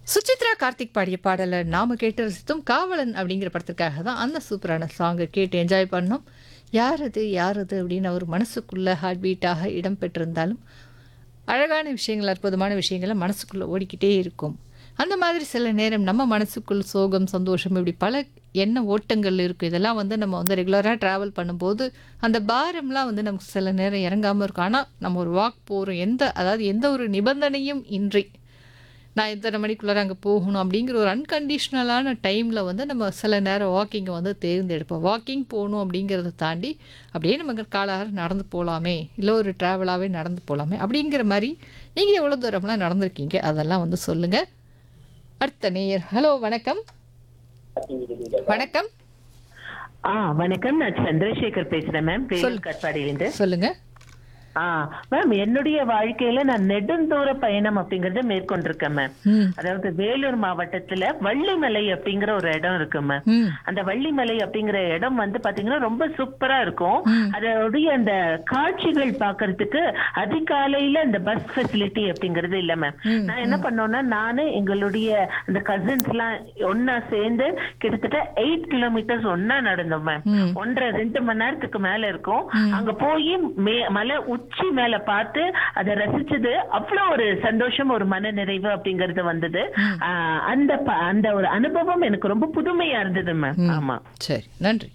சுசித்ரா கார்த்திக் பாடிய பாடலை நாம கேட்டு ரசித்தோம். காவலன் அப்படிங்கிற படத்திற்காக தான் அந்த சூப்பரான சாங்கை கேட்டு என்ஜாய் பண்ணோம். யார் அது யார் அது அப்படின்னு அவர் மனசுக்குள்ளே ஹார்ட் பீட்டாக இடம் பெற்றிருந்தாலும் அழகான விஷயங்கள், அற்புதமான விஷயங்களை மனசுக்குள்ளே ஓடிக்கிட்டே இருக்கும். அந்த மாதிரி சில நேரம் நம்ம மனசுக்குள் சோகம், சந்தோஷம், இப்படி பல எண்ண ஓட்டங்கள் இருக்கும். இதெல்லாம் நம்ம ரெகுலராக ட்ராவல் பண்ணும்போது அந்த பாரம்லாம் நமக்கு சில நேரம் இறங்காமல் இருக்கும். ஆனால் நம்ம ஒரு வாக் போகிறோம், எந்த ஒரு நிபந்தனையும் இன்றி நான் இத்தனை மணிக்குள்ளார அங்கே போகணும் அப்படிங்கிற ஒரு அன்கண்டிஷ்னலான டைமில் நம்ம சில நேரம் வாக்கிங்கை தேர்ந்தெடுப்போம். வாக்கிங் போகணும் அப்படிங்கிறத தாண்டி அப்படியே நம்ம காலார நடந்து போகலாமே, இல்லை ஒரு ட்ராவலாகவே நடந்து போகலாமே அப்படிங்கிற மாதிரி நீங்கள் எவ்வளோ தூரம்லாம் நடந்திருக்கீங்க அதெல்லாம் சொல்லுங்கள். அடுத்த நேயர். ஹலோ, வணக்கம். வணக்கம். வணக்கம். நான் சந்திரசேகர் பேசுறேன் மேம், கட்பாடியிலிருந்து. சொல்லுங்க. மேம், என்னுடைய வாழ்க்கையில நான் நெடுந்தூர பயணம் அப்படிங்கறத மேற்கொண்டிருக்கேன் மேம். அதாவது வேலூர் மாவட்டத்துல வள்ளிமலை அப்படிங்கிற ஒரு இடம் இருக்கு மேம். அந்த வள்ளிமலை அப்படிங்கிற இடம் பாத்தீங்கன்னா ரொம்ப சூப்பரா இருக்கும். அதோடைய அந்த காட்சிகள் பாக்குறதுக்கு அதிகாலையில அந்த பஸ் ஃபெசிலிட்டி அப்படிங்கறது இல்ல மேம். நான் என்ன பண்ணோம்னா, நானு எங்களுடைய அந்த கசின்ஸ் எல்லாம் ஒன்னா சேர்ந்து கிட்டத்தட்ட 8 கிலோமீட்டர்ஸ் ஒன்னா நடந்தோம் மேம். 1.5-2 மணி நேரத்துக்கு மேல இருக்கும். அங்க போய் மலை உச்சி மேல பார்த்து அதை ரசிச்சது அவ்வளவு ஒரு சந்தோஷம், ஒரு மன நிறைவு அப்படிங்கறது வந்தது. அந்த ஒரு அனுபவம் எனக்கு ரொம்ப புதுமையா இருந்தது மேம். ஆமா, சரி, நன்றி.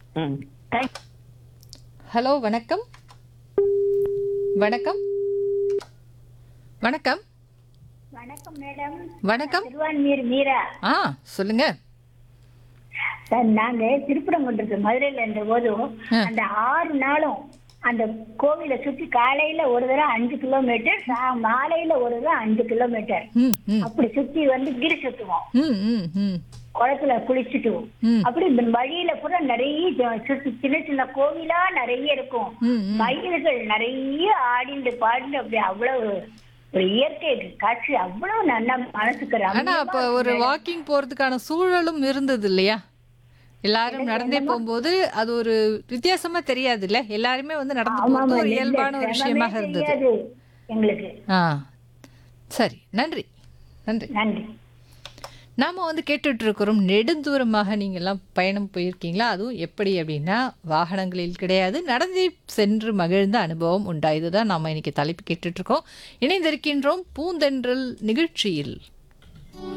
ஹலோ, வணக்கம். வணக்கம். வணக்கம். வணக்கம் மேடம். வணக்கம். திருவான்மீர் மீரா. சொல்லுங்க. நாங்க திருப்படம் கொண்டிருக்கோம் மதுரையில இருந்த போதும் அந்த 6 நாளும் அந்த கோவிலை சுத்தி காலையில ஒரு தடவை 5 கிலோமீட்டர், மாலையில ஒரு தடவை 5 கிலோமீட்டர் அப்படி சுத்தி கிரி சுத்துவோம். குளத்துல குளிச்சுட்டுவோம். அப்படி இந்த வழியில கூட நிறைய சுத்தி சின்ன சின்ன கோவிலா நிறைய இருக்கும். மயில்கள் நிறைய ஆடிண்டு பாடிண்டு அப்படி அவ்வளவு ஒரு இயற்கை காட்சி அவ்வளவு நல்லா மனசுக்கு. ஆனா அப்ப ஒரு வாக்கிங் போறதுக்கான சூழலும் இருந்தது இல்லையா? எல்லாரும் நடந்தே போகும்போது அது ஒரு வித்தியாசமா தெரியாது இல்ல? எல்லாருமே நடந்து போகும்போது ஒரு இயல்பான ஒரு விஷயமாக இருந்தது எங்களுக்கு. சரி, நன்றி. நன்றி. நன்றி. நாம கேட்டுட்டு இருக்கிறோம், நெடுந்தூரமாக நீங்க எல்லாம் பயணம் போயிருக்கீங்களா? அதுவும் எப்படி அப்படின்னா வாகனங்களில் கிடையாது, நடந்தே சென்று மகிழ்ந்த அனுபவம் உண்டா? இதுதான் நாம இன்னைக்கு தலைப்பு கேட்டுட்டு இருக்கோம். இணைந்திருக்கின்றோம் பூந்தென்றல் நிகழ்ச்சியில்.